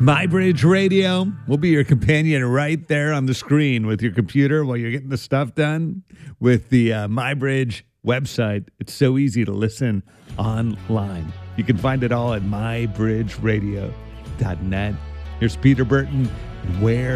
MyBridge Radio will be your companion right there on the screen with your computer while you're getting the stuff done with the MyBridge website. It's so easy to listen online. You can find it all at mybridgeradio.net. Here's Peter Burton. Where